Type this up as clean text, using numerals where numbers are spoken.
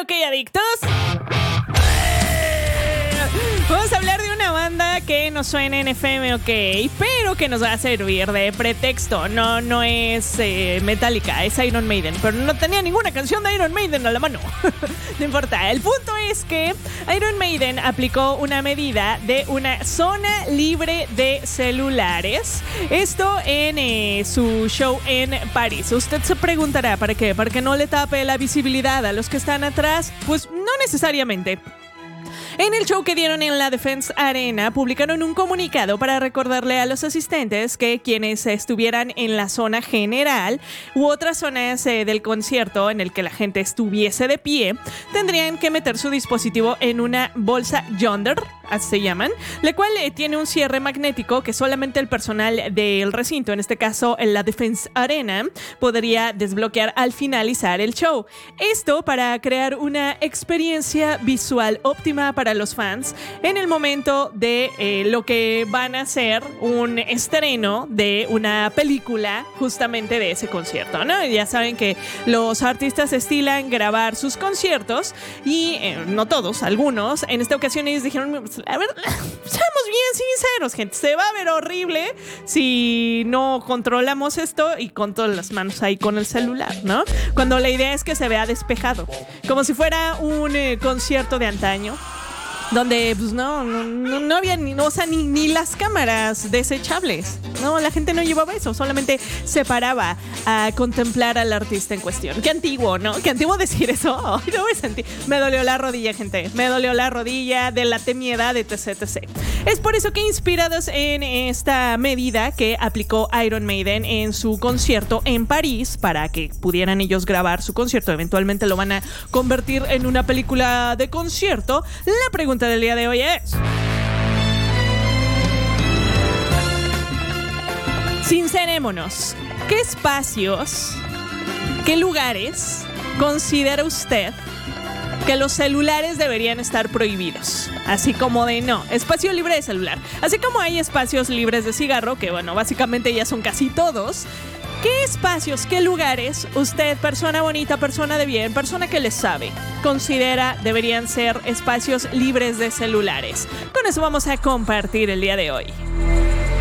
ok, adictos. Vamos a hablar de una banda que no suena en FM, ok, pero que nos va a servir de pretexto. No es Metallica, es Iron Maiden, pero no tenía ninguna canción de Iron Maiden a la mano. No importa, el punto es que Iron Maiden aplicó una medida de una zona libre de celulares. Esto en su show en París. Usted se preguntará, ¿para qué? ¿Para que no le tape la visibilidad a los que están atrás? Pues no necesariamente. En el show que dieron en la Defense Arena, publicaron un comunicado para recordarle a los asistentes que quienes estuvieran en la zona general u otras zonas del concierto en el que la gente estuviese de pie, tendrían que meter su dispositivo en una bolsa Yonder, así se llaman, la cual tiene un cierre magnético que solamente el personal del recinto, en este caso en la Defense Arena, podría desbloquear al finalizar el show. Esto para crear una experiencia visual óptima para los fans en el momento de lo que van a ser un estreno de una película justamente de ese concierto, ¿no? Ya saben que los artistas estilan grabar sus conciertos y no todos, algunos, en esta ocasión ellos dijeron, a ver, seamos bien sinceros, gente, se va a ver horrible si no controlamos esto y con todas las manos ahí con el celular, ¿no? Cuando la idea es que se vea despejado, como si fuera un concierto de antaño, donde pues no había ni las cámaras desechables. No, la gente no llevaba eso, solamente se paraba a contemplar al artista en cuestión. Qué antiguo, ¿no? Qué antiguo decir eso. Ay, no me sentí. Me dolió la rodilla, gente. Me dolió la rodilla, delaté mi edad, etc. Es por eso que inspirados en esta medida que aplicó Iron Maiden en su concierto en París, para que pudieran ellos grabar su concierto, eventualmente lo van a convertir en una película de concierto, la pregunta del día de hoy es: sincerémonos, ¿qué espacios, qué lugares considera usted que los celulares deberían estar prohibidos? Así como de no, espacio libre de celular. Así como hay espacios libres de cigarro, que bueno, básicamente ya son casi todos. ¿Qué espacios, qué lugares usted, persona bonita, persona de bien, persona que le sabe, considera deberían ser espacios libres de celulares? Con eso vamos a compartir el día de hoy.